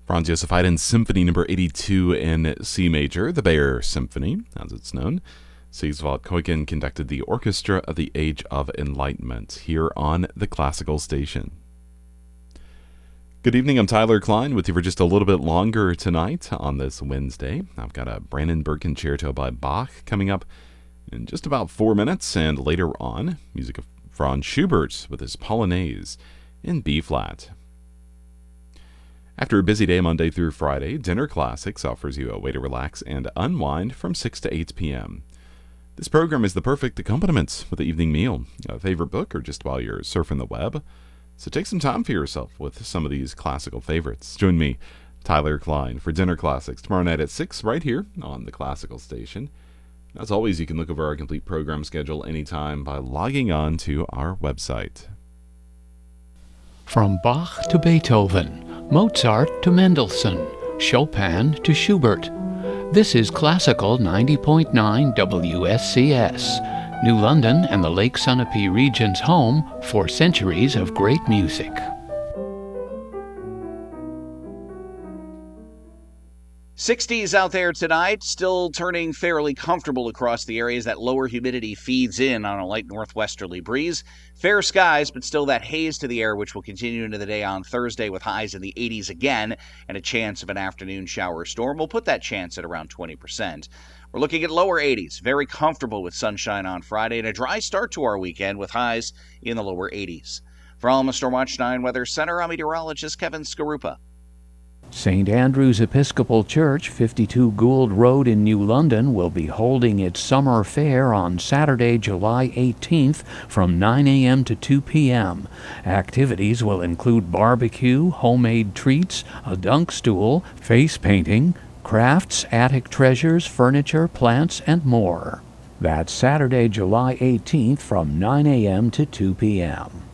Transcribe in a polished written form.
Franz Joseph Haydn Symphony No. 82 in C major, the Beyer Symphony, as it's known. Siegwald Koiken conducted the Orchestra of the Age of Enlightenment here on the Classical Station. Good evening, I'm Tyler Klein with you for just a little bit longer tonight on this Wednesday. I've got a Brandenburg Concerto by Bach coming up in just about 4 minutes, and later on, music of Franz Schubert with his Polonaise in B-flat. After a busy day Monday through Friday, Dinner Classics offers you a way to relax and unwind from 6 to 8 p.m. This program is the perfect accompaniment with the evening meal, a favorite book, or just while you're surfing the web. So take some time for yourself with some of these classical favorites. Join me, Tyler Klein, for Dinner Classics tomorrow night at 6 right here on the Classical Station. As always, you can look over our complete program schedule anytime by logging on to our website. From Bach to Beethoven, Mozart to Mendelssohn, Chopin to Schubert. This is Classical 90.9 WSCS, New London and the Lake Sunapee region's home for centuries of great music. 60s out there tonight, still turning fairly comfortable across the areas. That lower humidity feeds in on a light northwesterly breeze. Fair skies, but still that haze to the air, which will continue into the day on Thursday with highs in the 80s again and a chance of an afternoon shower storm. We'll put that chance at around 20%. We're looking at lower 80s, very comfortable with sunshine on Friday and a dry start to our weekend with highs in the lower 80s. From Stormwatch 9 Weather Center, I'm meteorologist Kevin Skarupa. St. Andrew's Episcopal Church, 52 Gould Road in New London, will be holding its summer fair on Saturday, July 18th from 9 a.m. to 2 p.m. Activities will include barbecue, homemade treats, a dunk stool, face painting, crafts, attic treasures, furniture, plants, and more. That's Saturday, July 18th from 9 a.m. to 2 p.m.